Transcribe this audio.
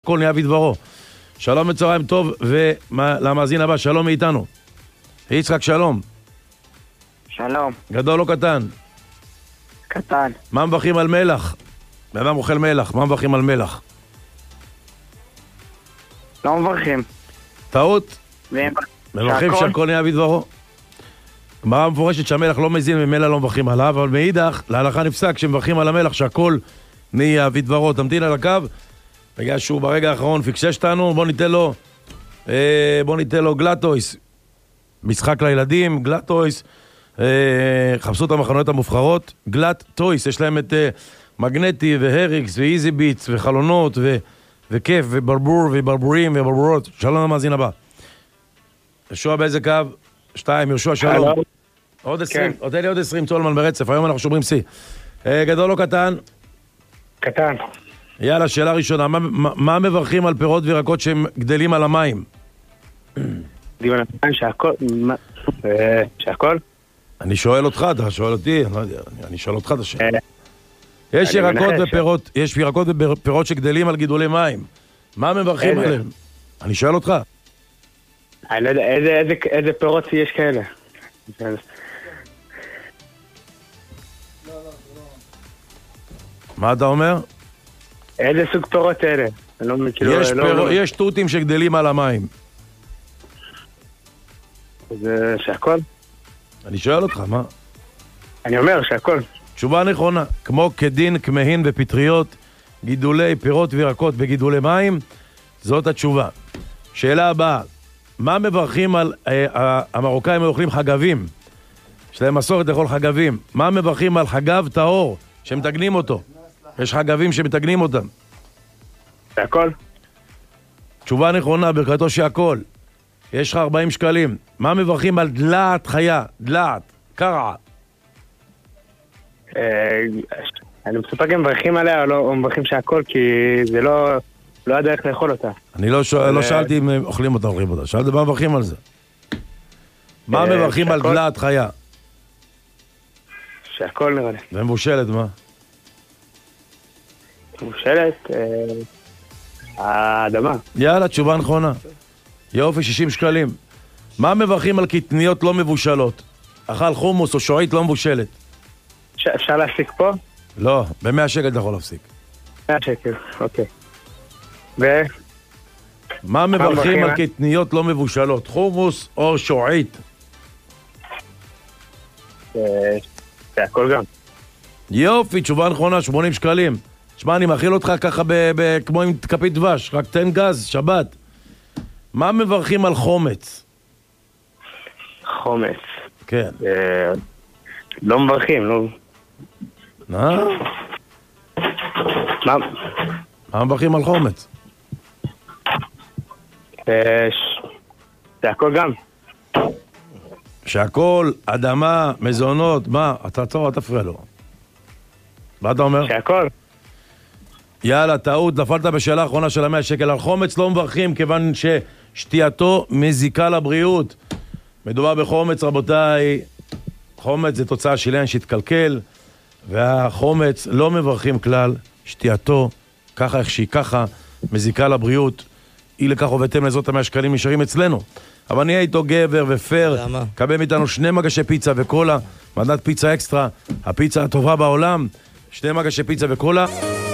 שהכל נהיה בדברו. שלום וצהריים טוב, ולמאזין הבא, שלום מאיתנו. יצחק, שלום. שלום. גדול או קטן? קטן. מה מברכים על מלח? בן אדם אוכל מלח, מה מברכים על מלח? לא מברכים. טעות? מברכים שהכל נהיה בדברו. גמרא מפורשת שהמלח לא מזין וממילא לא מברכים עליו, אבל מאידך, להלכה נפסק שמברכים על המלח שהכל נהיה בדברו. תמתין על הקו, בגלל שהוא ברגע האחרון פיקשש אותנו, בוא ניתן לו גלאטויס. משחק לילדים, גלאטויס. חפשו את המחנויות המובחרות, גלאטויס, יש להם את מגנטי והריקס ואיזי ביטס וחלונות וכיף וברבור וברבורים וברבורות. שלום למאזין הבא. ישוע באיזה קו? 2, ישוע שלום. עוד 20, עוד לי עוד 20 צולמן ברצף, היום אנחנו שומרים C. גדול או קטן? קטן. יאללה, שאלה ראשונה, מה מברכים על פירות וירקות שהם גדלים על המים? דיון הפעם שהכל? אני שואל אותך, אתה שואל אותי, אני לא יודע, אני שואל אותך את השאלה. יש ירקות ופירות שגדלים על גידולי מים. מה מברכים עליהם? אני שואל אותך. אני לא יודע, איזה פירות יש כאלה? מה אתה אומר? איזה סוג פירות אלה? יש תותים שגדלים על המים. זה שהכל? אני שואל אותך, מה? אני אומר שהכל. תשובה נכונה, כמו כדין, כמהין ופטריות, גידולי פירות וירקות בגידולי מים, זאת התשובה. שאלה הבאה, מה מברכים על, המרוקאים אוכלים חגבים, יש להם מסורת לאכול חגבים, מה מברכים על חגב טהור, שמתגנים אותו? יש חגבים שמתגנים אותם. שהכל? תשובה נכונה, ברכתו שהכל. יש לך 40 שקלים. מה מברכים על דלעת חיה? דלעת, קרעה. אני מסופק אם מברכים עליה או מברכים שהכל, כי זה לא הדרך לאכול אותה. אני לא שאלתי אם אוכלים אותה או אוכלים אותה. שאלתי מה מברכים על זה. מה מברכים על דלעת חיה? שהכל נראה לי. ומבושלת מה? מבושלת? האדמה. יאללה, תשובה נכונה. יופי, 60 שקלים. מה מברכים על קטניות לא מבושלות? אכל חומוס או שועית לא מבושלת. אפשר להפסיק פה? לא, ב100 שקל אתה יכול להפסיק. 100 שקל, אוקיי. מה מברכים על קטניות לא מבושלות? חומוס או שועית? זה הכל גם. יופי, תשובה נכונה, 80 שקלים. תשמע, אני מאכיל אותך ככה כמו עם כפית דבש, רק תן גז, שבת. מה מברכים על חומץ? חומץ. כן. לא מברכים, לא. מה מברכים על חומץ? זה הכל גם. שהכל, אדמה, מזונות, מה? אתה עצור, אל תפריע לו. מה אתה אומר? שהכל. יאללה, טעות, נפלת בשאלה האחרונה של 100 שקל. על חומץ לא מברכים, כיוון ששתייתו מזיקה לבריאות. מדובר בחומץ, רבותיי. חומץ זה תוצאה של עניין שהתקלקל, והחומץ לא מברכים כלל, שתייתו, ככה איך שהיא ככה, מזיקה לבריאות. אי לכך ובהתאם לזאת 100 שקלים נשארים אצלנו. אבל נהיה איתו גבר ופר, קבל מאיתנו 2 מגשי פיצה וקולה, מדד פיצה אקסטרה, הפיצה הטובה בעולם, 2 מגשי פיצה וקולה.